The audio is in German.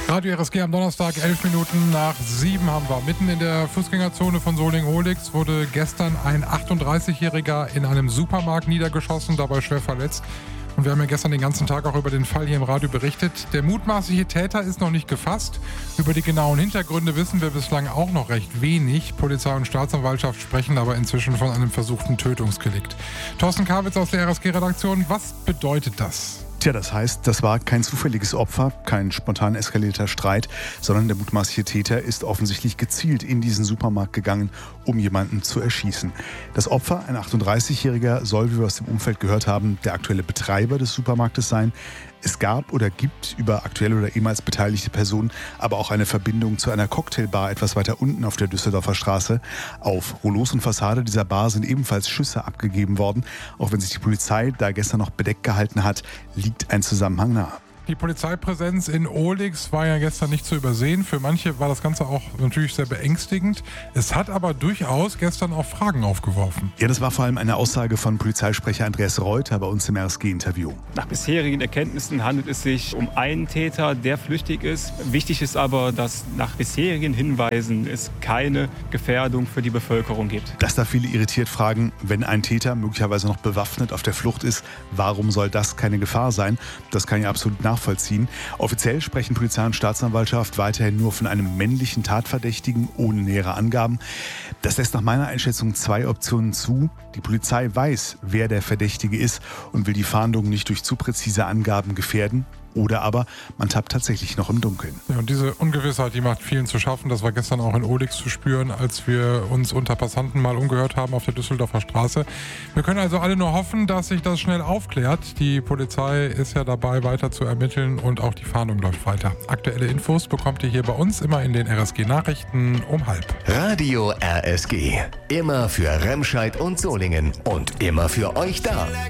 Radio RSG am Donnerstag, 11 Minuten nach 7 haben wir. Mitten in der Fußgängerzone von Solingen-Holix wurde gestern ein 38-Jähriger in einem Supermarkt niedergeschossen, dabei schwer verletzt. Und wir haben ja gestern den ganzen Tag auch über den Fall hier im Radio berichtet. Der mutmaßliche Täter ist noch nicht gefasst. Über die genauen Hintergründe wissen wir bislang auch noch recht wenig. Polizei und Staatsanwaltschaft sprechen aber inzwischen von einem versuchten Tötungsdelikt. Thorsten Karwitz aus der RSG-Redaktion, was bedeutet das? Tja, das heißt, das war kein zufälliges Opfer, kein spontan eskalierter Streit, sondern der mutmaßliche Täter ist offensichtlich gezielt in diesen Supermarkt gegangen, um jemanden zu erschießen. Das Opfer, ein 38-Jähriger, soll, wie wir aus dem Umfeld gehört haben, der aktuelle Betreiber des Supermarktes sein. Es gab oder gibt über aktuelle oder ehemals beteiligte Personen aber auch eine Verbindung zu einer Cocktailbar etwas weiter unten auf der Düsseldorfer Straße. Auf Rollos und Fassade dieser Bar sind ebenfalls Schüsse abgegeben worden. Auch wenn sich die Polizei da gestern noch bedeckt gehalten hat, liegt ein Zusammenhang nahe. Die Polizeipräsenz in Olix war ja gestern nicht zu übersehen. Für manche war das Ganze auch natürlich sehr beängstigend. Es hat aber durchaus gestern auch Fragen aufgeworfen. Ja, das war vor allem eine Aussage von Polizeisprecher Andreas Reuter bei uns im RSG-Interview. Nach bisherigen Erkenntnissen handelt es sich um einen Täter, der flüchtig ist. Wichtig ist aber, dass nach bisherigen Hinweisen es keine Gefährdung für die Bevölkerung gibt. Dass da viele irritiert fragen, wenn ein Täter möglicherweise noch bewaffnet auf der Flucht ist, warum soll das keine Gefahr sein? Das kann ja absolut nachvollziehen. Offiziell sprechen Polizei und Staatsanwaltschaft weiterhin nur von einem männlichen Tatverdächtigen ohne nähere Angaben. Das lässt nach meiner Einschätzung zwei Optionen zu. Die Polizei weiß, wer der Verdächtige ist und will die Fahndung nicht durch zu präzise Angaben gefährden. Oder aber man tappt tatsächlich noch im Dunkeln. Ja, und diese Ungewissheit, die macht vielen zu schaffen. Das war gestern auch in Olix zu spüren, als wir uns unter Passanten mal umgehört haben auf der Düsseldorfer Straße. Wir können also alle nur hoffen, dass sich das schnell aufklärt. Die Polizei ist ja dabei, weiter zu ermitteln und auch die Fahndung läuft weiter. Aktuelle Infos bekommt ihr hier bei uns immer in den RSG-Nachrichten um 12:30. Radio RSG. Immer für Remscheid und Solingen und immer für euch da.